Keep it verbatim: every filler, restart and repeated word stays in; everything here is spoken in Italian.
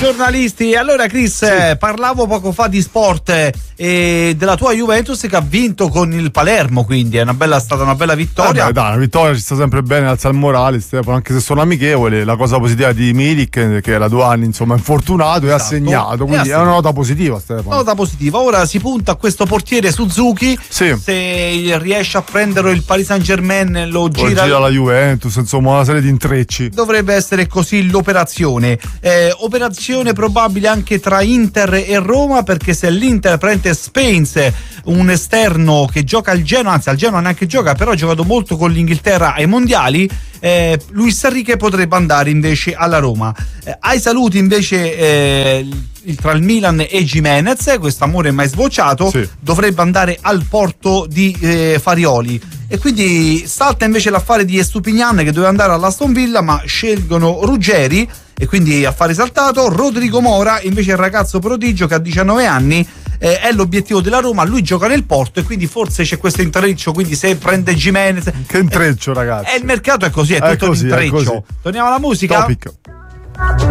giornalisti. Allora Chris, sì. eh, parlavo poco fa di sport eh, e della tua Juventus che ha vinto con il Palermo, quindi è una bella, stata una bella vittoria. Vabbè, dai, una vittoria ci sta sempre bene, alza il morale, Stefano, anche se sono amichevoli. La cosa positiva di Milik che era due anni insomma infortunato, esatto. e ha segnato, quindi è una nota positiva, Stefano. Nota positiva. Ora si punta a questo portiere Suzuki, sì. se riesce a prendere il Paris Saint-Germain lo gira, gira la Juventus, insomma una serie di intrecci. Dovrebbe essere così l'operazione. Eh, operazione probabile anche tra Inter e Roma, perché se l'Inter prende Spence, un esterno che gioca al Genoa, anzi al Genoa neanche gioca, però ha giocato molto con l'Inghilterra ai mondiali, eh, Luis Enrique potrebbe andare invece alla Roma. Eh, ai saluti invece eh, il, tra il Milan e Gimenez, questo amore mai sbocciato, sì. dovrebbe andare al Porto di eh, Farioli. E quindi salta invece l'affare di Estupignan che doveva andare all'Aston Villa, ma scelgono Ruggeri e quindi affare saltato. Rodrigo Mora invece è il ragazzo prodigio che ha diciannove anni, eh, è l'obiettivo della Roma, lui gioca nel Porto e quindi forse c'è questo intreccio, quindi se prende Gimenez, che intreccio, ragazzi, e il mercato è così, è, è tutto così, l'intreccio. è così. Torniamo alla musica. Topic.